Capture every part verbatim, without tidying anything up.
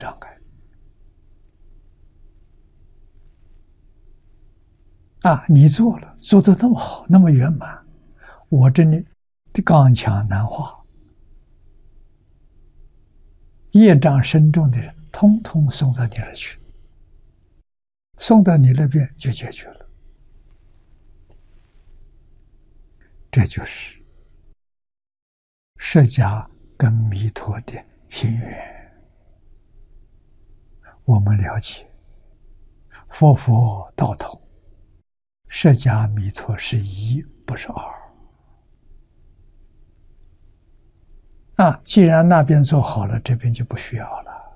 障碍。啊，你做了，做得那么好，那么圆满，我这里的刚强难化，业障深重的人，通通送到你那儿去，送到你那边就解决了。这就是释迦跟弥陀的心愿。我们了解，佛佛道同，释迦弥陀是一，不是二。啊，既然那边做好了，这边就不需要了。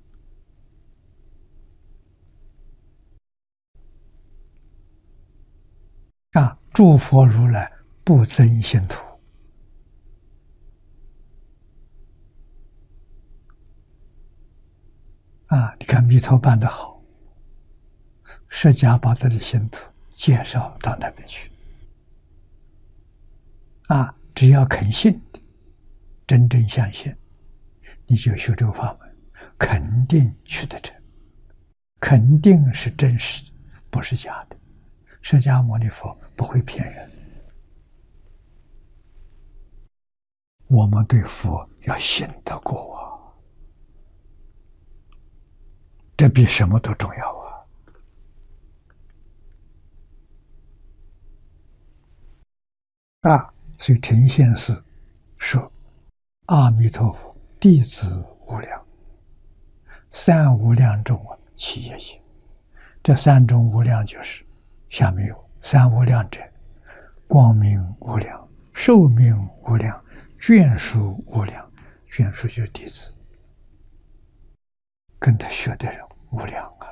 啊，诸佛如来不增信徒。啊，你看弥陀办得好，释迦把他的信徒介绍到那边去。啊，只要肯信的，真正相信，你就修这个法门，肯定去得成，肯定是真实的，不是假的。释迦牟尼佛不会骗人。我们对佛要信得过啊，这比什么都重要啊！啊，所以陈宪师说：“阿弥陀佛，弟子无量，三无量中其一也。”这三种无量就是下面有三无量者：光明无量、寿命无量、眷属无量。眷属就是弟子，跟他学的人无量啊！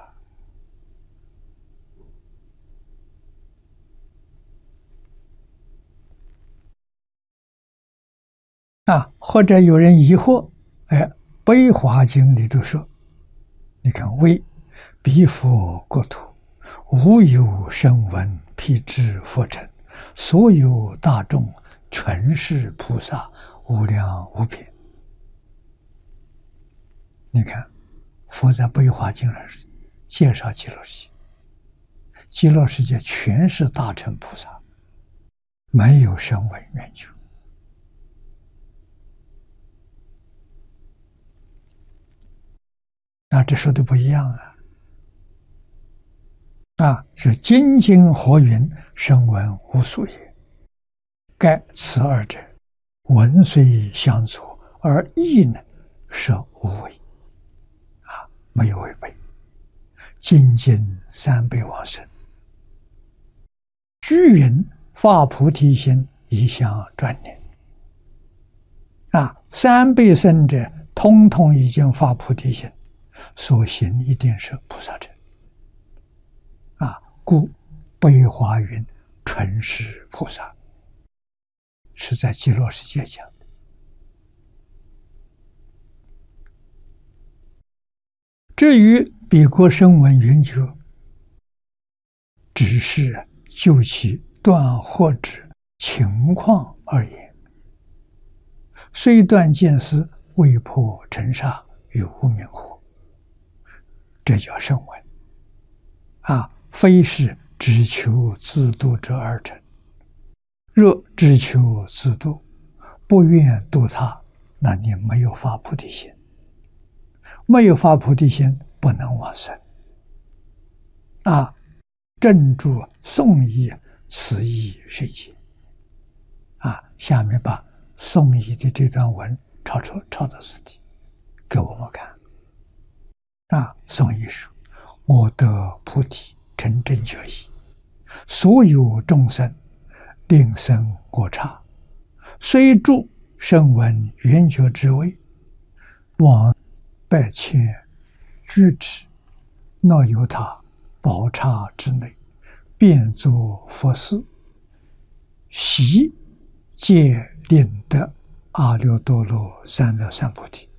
啊，或者有人疑惑，哎，《悲华经》里头说，你看为彼佛国土，无有声闻辟支佛尘，所有大众全是菩萨，无量无边。你看，佛在《悲华经》上介绍极乐世界，极乐世界全是大乘菩萨，没有声闻缘觉。那这说的不一样啊！啊，是金经火云，声闻无数也。盖此二者，文虽相左，而义呢，是无为。啊，没有违背。精进三倍往生，居云发菩提心，一向专念。啊，三倍圣者，通通已经发菩提心。所行一定是菩萨者，啊，故悲华云纯是菩萨，是在极乐世界讲的。至于彼国声闻缘觉，只是就其断惑之情况而言，虽断见思，未破尘沙与无明惑。这叫声闻啊，非是只求自度者而成。若只求自度，不愿度他，那你没有发菩提心。没有发菩提心，不能往生啊！正住颂义，此义是也啊！下面把颂义的这段文抄出抄到此地，给我们看。啊，颂义说：“我得菩提，成正觉义，所有众生令生我刹，虽住声闻缘觉之位，往百千居之，若有他宝刹之内，便作佛事，悉皆令得阿耨多罗三藐三菩提。”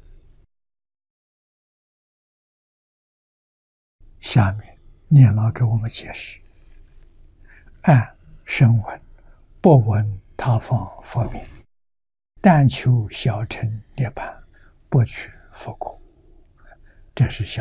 下面念老给我们解释：按声闻，不闻他方佛名，但求小乘涅槃，不取佛果。 这是小。